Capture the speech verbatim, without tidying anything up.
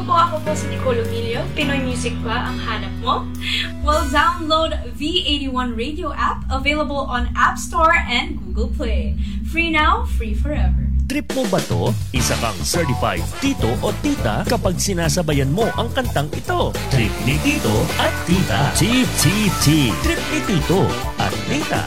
po, ako po si Nicole Ovilio. Pinoy music ba ang hanap mo? Well, download V eighty-one Radio app, available on App Store and Google Play. Free now, free forever. Trip mo ba to? Isa kang certified tito o tita kapag sinasabayan mo ang kantang ito. Trip ni tito at tita. T T T. Trip ni tito at tita.